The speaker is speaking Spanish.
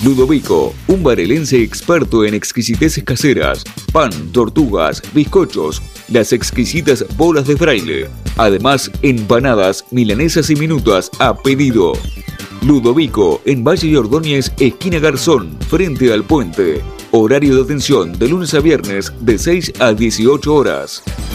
Ludovico, un barelense experto en exquisiteces caseras, pan, tortugas, bizcochos, las exquisitas bolas de fraile. Además, empanadas, milanesas y minutas a pedido. Ludovico, en Valle y Ordóñez, esquina Garzón, frente al puente. Horario de atención de lunes a viernes de 6 a 18 horas.